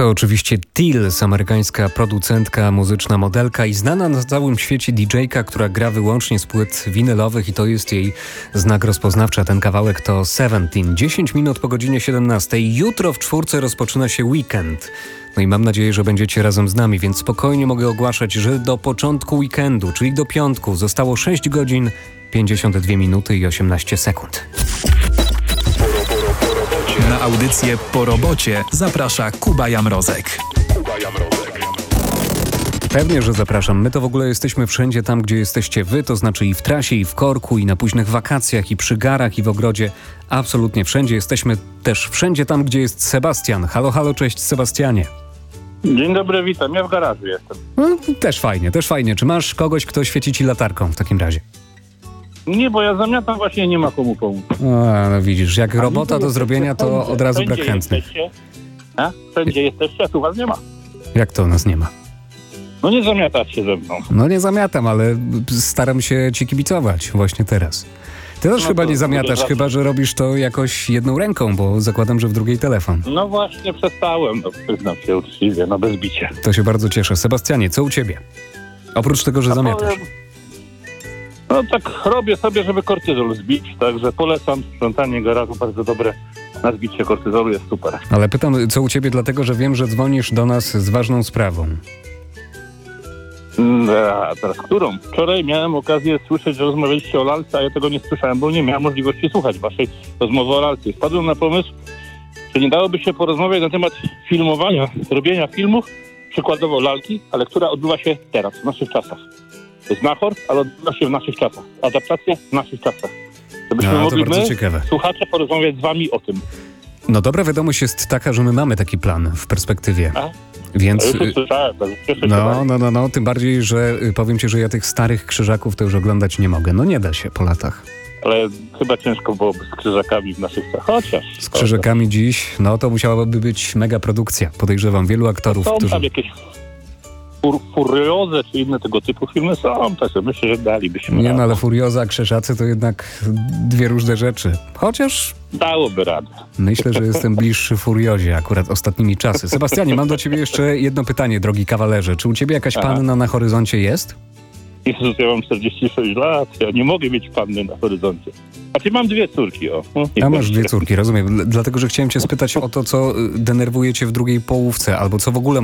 To oczywiście Teals, amerykańska producentka, muzyczna modelka i znana na całym świecie DJ-ka, która gra wyłącznie z płyt winylowych i to jest jej znak rozpoznawczy. Ten kawałek to 17. 10 minut po godzinie 17. Jutro w 4 rozpoczyna się weekend. No i mam nadzieję, że będziecie razem z nami, więc spokojnie mogę ogłaszać, że do początku weekendu, czyli do piątku, zostało 6 godzin, 52 minuty i 18 sekund. Na audycję Po robocie zaprasza Kuba Jamrozek. Pewnie, że zapraszam. My to w ogóle jesteśmy wszędzie tam, gdzie jesteście wy, to znaczy i w trasie, i w korku, i na późnych wakacjach, i przy garach, i w ogrodzie. Absolutnie wszędzie. Jesteśmy też wszędzie tam, gdzie jest Sebastian. Halo, halo, cześć Sebastianie. Dzień dobry, witam. Ja w garażu jestem. No, też fajnie. Czy masz kogoś, kto świeci ci latarką w takim razie? Nie, bo ja zamiatam, właśnie nie ma komu pomóc. No widzisz, jak robota do zrobienia, to od razu brak chętnych. Wszędzie jesteście, a tu was nie ma. Jak to nas nie ma? No nie zamiatasz się ze mną. No nie zamiatam, ale staram się ci kibicować właśnie teraz. Ty też chyba nie zamiatasz, chyba że robisz to jakoś jedną ręką, bo zakładam, że w drugiej telefon. No właśnie przestałem, przyznam się uczciwie, bez bicia. To się bardzo cieszę. Sebastianie, co u ciebie? Oprócz tego, że zamiatasz. No tak robię sobie, żeby kortyzol zbić, także polecam sprzątanie garażu, bardzo dobre. Na zbicie kortyzolu jest super. Ale pytam, co u ciebie, dlatego że wiem, że dzwonisz do nas z ważną sprawą. A teraz którą? Wczoraj miałem okazję słyszeć, że rozmawialiście o lalce, a ja tego nie słyszałem, bo nie miałem możliwości słuchać waszej rozmowy o lalce. Wpadłem na pomysł, że nie dałoby się porozmawiać na temat filmowania, robienia filmów, przykładowo lalki, ale która odbywa się teraz, w naszych czasach. To jest nachor, ale odbywa się w naszych czasach. Adaptacja w naszych czasach. Żebyśmy mogli słuchacze porozmawiać z wami o tym. No dobra wiadomość jest taka, że my mamy taki plan w perspektywie. Więc tym bardziej, że powiem ci, że ja tych starych krzyżaków to już oglądać nie mogę. No nie da się po latach. Ale chyba ciężko byłoby z krzyżakami w naszych czasach. Chociaż. Z krzyżakami dziś, no to musiałaby być mega produkcja. Podejrzewam wielu aktorów, są tam jakieś Furioze czy inne tego typu filmy są, tak sobie myślę, że dalibyśmy radę. No ale Furioza, Krzyżacy to jednak dwie różne rzeczy. Chociaż dałoby radę. Myślę, że jestem bliższy Furiozie akurat ostatnimi czasy. Sebastianie, mam do ciebie jeszcze jedno pytanie, drogi kawalerze. Czy u ciebie jakaś panna na horyzoncie jest? Jezus, ja mam 46 lat, ja nie mogę mieć panny na horyzoncie. A ty mam 2 córki, A masz 2 córki, rozumiem. Dlatego, że chciałem cię spytać o to, co denerwuje cię w drugiej połówce, albo co w ogóle